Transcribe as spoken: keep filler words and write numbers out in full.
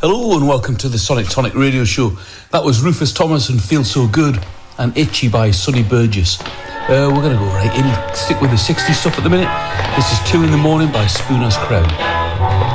Hello and welcome to the Sonic Tonic radio show. That was Rufus Thomas and Feel So Good and Itchy by Sonny Burgess. Uh, we're going to go right in, stick with the sixties stuff at the minute. This is Two in the Morning by Spooner's Crown.